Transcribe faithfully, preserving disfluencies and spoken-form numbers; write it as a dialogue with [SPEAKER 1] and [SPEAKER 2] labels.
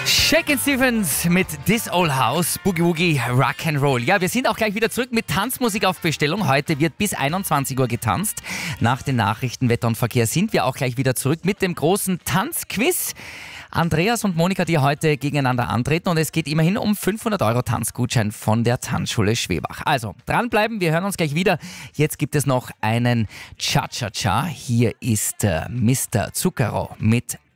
[SPEAKER 1] Shakin' Stevens mit This Old House, Boogie Woogie, Rock'n'Roll. Ja, wir sind auch gleich wieder zurück mit Tanzmusik auf Bestellung. Heute wird bis einundzwanzig Uhr getanzt. Nach den Nachrichten, Wetter und Verkehr sind wir auch gleich wieder zurück mit dem großen Tanzquiz. Andreas und Monika, die heute gegeneinander antreten, und es geht immerhin um fünfhundert Euro Tanzgutschein von der Tanzschule Schwebach. Also dranbleiben, wir hören uns gleich wieder. Jetzt gibt es noch einen Cha-Cha-Cha. Hier ist äh, Mister Zucchero mit